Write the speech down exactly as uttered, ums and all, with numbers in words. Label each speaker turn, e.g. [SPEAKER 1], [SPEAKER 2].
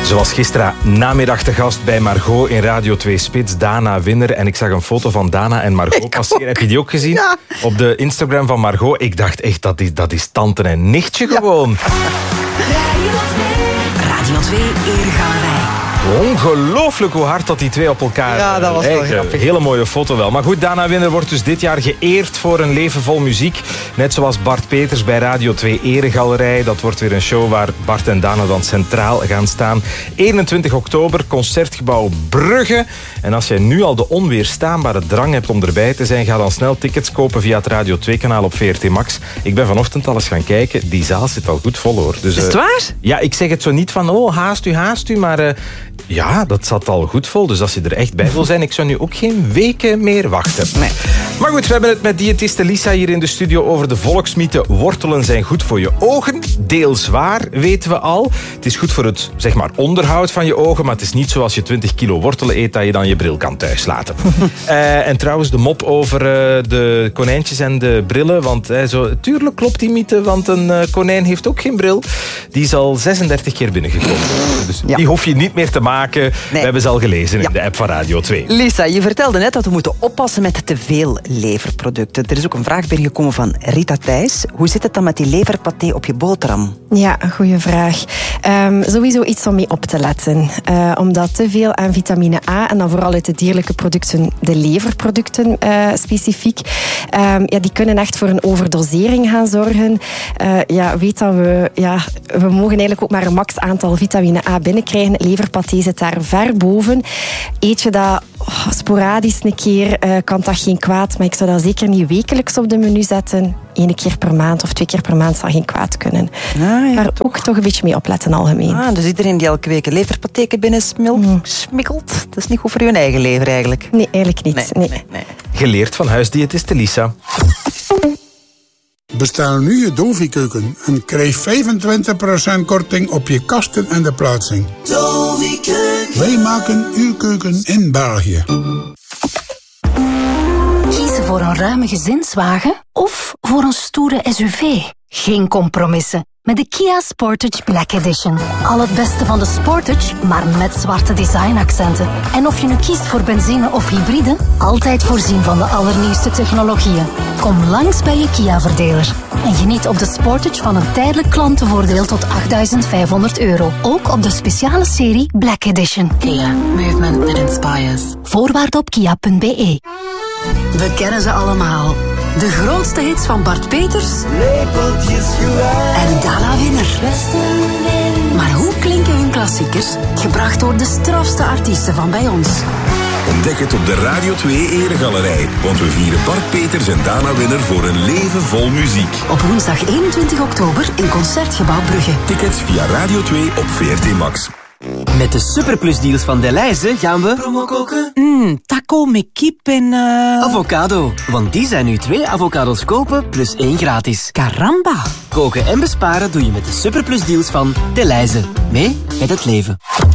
[SPEAKER 1] Ze was gisteren namiddag te gast bij Margot in Radio twee Spits, Dana Winner. En ik zag een foto van Dana en Margot passeren. Heb je die ook gezien?
[SPEAKER 2] Ja.
[SPEAKER 1] Op de Instagram van Margot. Ik dacht echt, dat is, dat is tante en nichtje gewoon.
[SPEAKER 3] Ja. Radio twee Eregalerij.
[SPEAKER 1] Ongelooflijk hoe hard dat die twee op elkaar
[SPEAKER 2] Ja, dat was wel
[SPEAKER 1] lijken.
[SPEAKER 2] grappig.
[SPEAKER 1] Hele mooie foto wel. Maar goed, Dana Winner wordt dus dit jaar geëerd voor een leven vol muziek. Net zoals Bart Peters bij Radio twee Eregalerij. Dat wordt weer een show waar Bart en Dana dan centraal gaan staan. eenentwintig oktober, Concertgebouw Brugge. En als jij nu al de onweerstaanbare drang hebt om erbij te zijn, ga dan snel tickets kopen via het Radio twee kanaal op V R T Max. Ik ben vanochtend al eens gaan kijken. Die zaal zit al goed vol, hoor. Dus,
[SPEAKER 2] Is het
[SPEAKER 1] uh,
[SPEAKER 2] waar?
[SPEAKER 1] Ja, ik zeg het zo niet van, oh, haast u, haast u, maar... Uh, ja, dat zat al goed vol. Dus als je er echt bij wil zijn, ik zou nu ook geen weken meer wachten.
[SPEAKER 2] Nee.
[SPEAKER 1] Maar goed, we hebben het met diëtiste Lisa hier in de studio over de volksmythe. Wortelen zijn goed voor je ogen. Deels waar, weten we al. Het is goed voor het, zeg maar, onderhoud van je ogen. Maar het is niet zoals je twintig kilo wortelen eet, dat je dan je bril kan thuislaten. uh, en trouwens, de mop over uh, de konijntjes en de brillen. Want uh, zo, tuurlijk klopt die mythe, want een uh, konijn heeft ook geen bril. Die is al zesendertig keer binnengekomen. Dus
[SPEAKER 2] Ja.
[SPEAKER 1] die hoef je niet meer te maken.
[SPEAKER 2] Nee.
[SPEAKER 1] We hebben ze al gelezen
[SPEAKER 2] Ja.
[SPEAKER 1] in de app van Radio twee.
[SPEAKER 2] Lisa, je vertelde net dat we moeten oppassen met te veel leverproducten. Er is ook een vraag binnengekomen van Rita Thijs. Hoe zit het dan met die leverpaté op je boterham?
[SPEAKER 4] Ja, een goede vraag. Um, sowieso iets om mee op te letten. Uh, omdat te veel aan vitamine A, en dan vooral uit de dierlijke producten, de leverproducten uh, specifiek, um, ja, die kunnen echt voor een overdosering gaan zorgen. Uh, ja, weet dat we, ja, we mogen eigenlijk ook maar een max aantal vitamine A binnenkrijgen. Leverpaté zit daar ver boven. Eet je dat oh, sporadisch een keer, uh, kan dat geen kwaad, maar ik zou dat zeker niet wekelijks op de menu zetten. Eén keer per maand of twee keer per maand zal geen kwaad kunnen.
[SPEAKER 2] Ah, ja,
[SPEAKER 4] maar ook toch een beetje mee opletten algemeen.
[SPEAKER 2] Ah, dus iedereen die elke week een leverpaté binnen smil, mm. smikkelt, dat is niet goed voor je eigen lever eigenlijk.
[SPEAKER 4] Nee, eigenlijk niet.
[SPEAKER 2] Nee,
[SPEAKER 4] Nee.
[SPEAKER 2] nee, nee.
[SPEAKER 1] Geleerd van huisdiëtiste Lisa.
[SPEAKER 5] Bestel nu je Dovi-keuken en krijg vijfentwintig procent korting op je kasten en de plaatsing. Dovi-keuken. Wij maken uw keuken in België.
[SPEAKER 6] Kiezen voor een ruime gezinswagen of voor een stoere S U V? Geen compromissen. Met de Kia Sportage Black Edition. Al het beste van de Sportage, maar met zwarte designaccenten. En of je nu kiest voor benzine of hybride, altijd voorzien van de allernieuwste technologieën. Kom langs bij je Kia-verdeler. En geniet op de Sportage van een tijdelijk klantenvoordeel tot achtduizend vijfhonderd euro. Ook op de speciale serie Black Edition.
[SPEAKER 3] Kia, movement that inspires.
[SPEAKER 6] Voorwaarden op kia punt b e.
[SPEAKER 3] We kennen ze allemaal. De grootste hits van Bart Peters en Dana Winner. Maar hoe klinken hun klassiekers, gebracht door de strafste artiesten van bij ons?
[SPEAKER 7] Ontdek het op de Radio twee Eregalerij, want we vieren Bart Peters en Dana Winner voor een leven vol muziek.
[SPEAKER 3] Op woensdag eenentwintig oktober in Concertgebouw Brugge.
[SPEAKER 7] Tickets via Radio twee op V R T Max.
[SPEAKER 8] Met de superplusdeals van Delhaize gaan we...
[SPEAKER 9] Promo koken?
[SPEAKER 8] Mm, taco met kip en... Uh... avocado. Want die zijn nu twee avocados kopen plus één gratis.
[SPEAKER 9] Caramba!
[SPEAKER 8] Koken en besparen doe je met de superplusdeals van Delhaize. Mee met het leven.